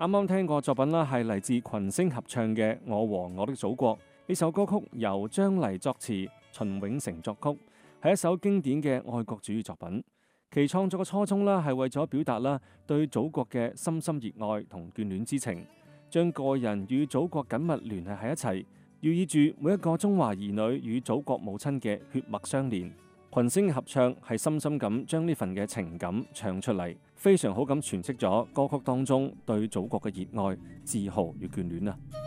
啱啱聽過作品啦，係嚟自群星合唱嘅《我和我的祖國》。呢首歌曲由張黎作詞，秦永成作曲，係一首經典嘅愛國主義作品。其創作嘅初衷啦，係為咗表達啦對祖國嘅深深熱愛同眷戀之情，將個人與祖國緊密聯繫喺一齊，寓意住每一個中華兒女與祖國母親嘅血脈相連。群星合唱係深深咁將呢份嘅情感唱出嚟，非常好咁詮釋咗歌曲當中對祖國嘅熱愛、自豪與眷戀啊！